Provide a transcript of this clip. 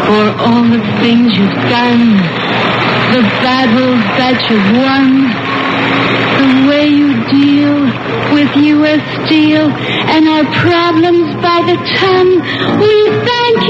for all the things you've done, the battles that you've won, the way you deal with U.S. Steel and our problems by the ton. We thank